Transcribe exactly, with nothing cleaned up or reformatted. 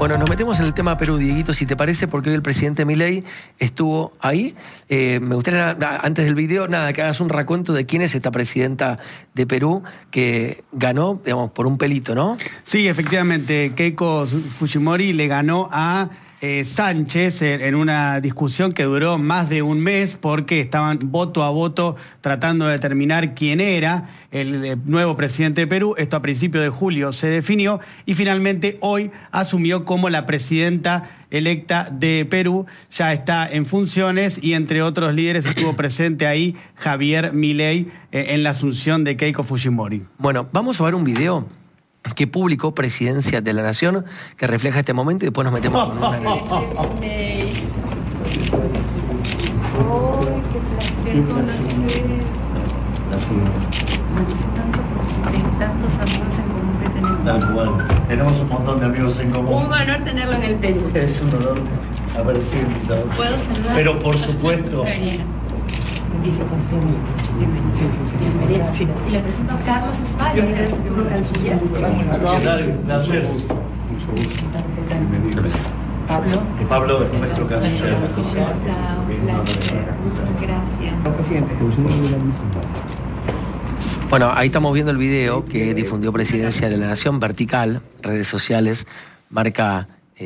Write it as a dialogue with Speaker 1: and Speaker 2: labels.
Speaker 1: Bueno, nos metemos en el tema Perú, Dieguito, si te parece, porque hoy el presidente Milei estuvo ahí. Eh, me gustaría, antes del video, nada, que hagas un raconto de quién es esta presidenta de Perú que ganó, digamos, por un pelito, ¿no?
Speaker 2: Sí, efectivamente, Keiko Fujimori le ganó a eh, Sánchez en, en una discusión que duró más de un mes porque estaban voto a voto tratando de determinar quién era el, el nuevo presidente de Perú. Esto a principios de julio se definió y finalmente hoy asumió como la presidenta electa de Perú. Ya está en funciones y entre otros líderes estuvo presente ahí Javier Milei eh, en la asunción de Keiko Fujimori.
Speaker 1: Bueno, vamos a ver un video que publicó Presidencia de la Nación, que refleja este momento, y después nos metemos con una analista.
Speaker 3: ¡Ay, qué placer conocer! Hace tantos, tantos amigos en común que tenemos.
Speaker 4: Tal cual. Tenemos un montón de amigos en común.
Speaker 3: Un honor tenerlo en el Perú.
Speaker 4: Es un honor haber sido invitado.
Speaker 3: ¿Puedo saludar?
Speaker 4: Pero por supuesto.
Speaker 3: Bienvenido. Bienvenido. Sí. Y le presento a Carlos España, el futuro canciller.
Speaker 4: Placer. Mucho gusto. Bienvenido.
Speaker 3: Pablo.
Speaker 4: Pablo es nuestro canciller.
Speaker 3: Muchas gracias.
Speaker 2: Presidente.
Speaker 1: Bueno, ahí estamos viendo el video que difundió Presidencia de la Nación, vertical, redes sociales, marca